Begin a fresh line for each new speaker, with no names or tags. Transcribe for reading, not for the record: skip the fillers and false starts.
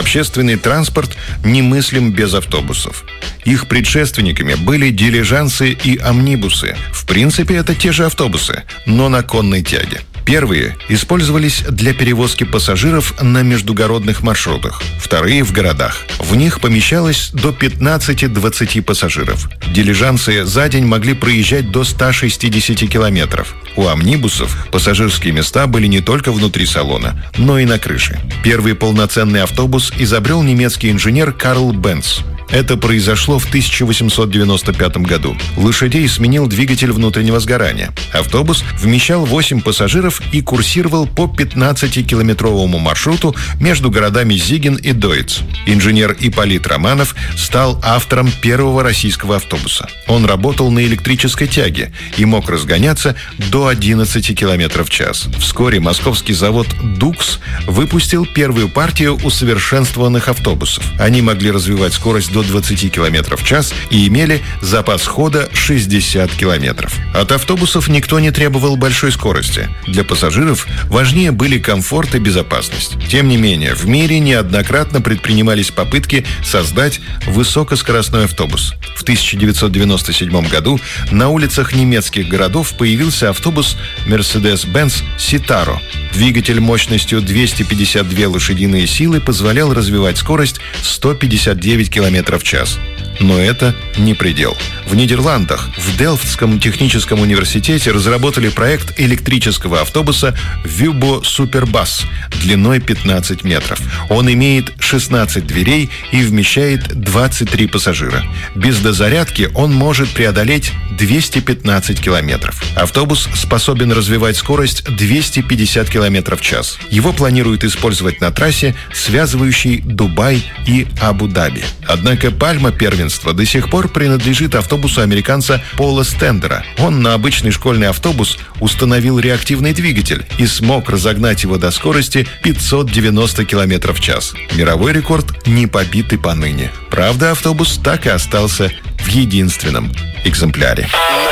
Общественный транспорт немыслим без автобусов. Их предшественниками были дилижансы и амнибусы. В принципе, это те же автобусы, но на конной тяге. Первые использовались для перевозки пассажиров на междугородных маршрутах, вторые — в городах. В них помещалось до 15-20 пассажиров. Дилижансы за день могли проезжать до 160 километров. У амнибусов пассажирские места были не только внутри салона, но и на крыше. Первый полноценный автобус изобрел немецкий инженер Карл Бенц. Это произошло в 1895 году. Лошадей сменил двигатель внутреннего сгорания. Автобус вмещал 8 пассажиров и курсировал по 15-километровому маршруту между городами Зиген и Дойц. Инженер Ипполит Романов стал автором первого российского автобуса. Он работал на электрической тяге и мог разгоняться до 11 км в час. Вскоре московский завод «Дукс» выпустил первую партию усовершенствованных автобусов. Они могли развивать скорость до 20 км в час и имели запас хода 60 км. От автобусов никто не требовал большой скорости. Для пассажиров важнее были комфорт и безопасность. Тем не менее, в мире неоднократно предпринимались попытки создать высокоскоростной автобус. В 1997 году на улицах немецких городов появился автобус Mercedes-Benz Citaro. Двигатель мощностью 252 лошадиные силы позволял развивать скорость 159 км в час. Но это не предел. В Нидерландах в Делфтском техническом университете разработали проект электрического автобуса Вюбо Супербас длиной 15 метров. Он имеет 16 дверей и вмещает 23 пассажира. Без дозарядки он может преодолеть 215 километров. Автобус способен развивать скорость 250 км в час. Его планируют использовать на трассе, связывающей Дубай и Абу-Даби. Однако пальма первенства до сих пор принадлежит автобусу американца Пола Стендера. Он на обычный школьный автобус установил реактивный двигатель и смог разогнать его до скорости 590 км в час. Мировой рекорд не побит и поныне. Правда, автобус так и остался в единственном экземпляре.